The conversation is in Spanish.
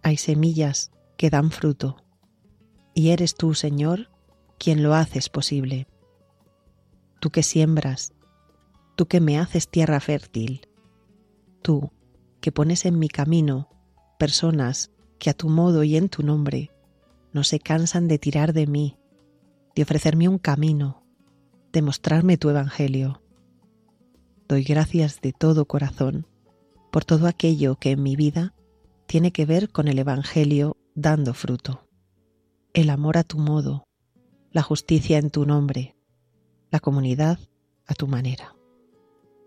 hay semillas que dan fruto, y eres tú, Señor, quien lo haces posible. Tú que siembras, tú que me haces tierra fértil, tú que pones en mi camino personas que a tu modo y en tu nombre no se cansan de tirar de mí, de ofrecerme un camino, de mostrarme tu evangelio. Doy gracias de todo corazón por todo aquello que en mi vida tiene que ver con el evangelio dando fruto. El amor a tu modo, la justicia en tu nombre, la comunidad a tu manera.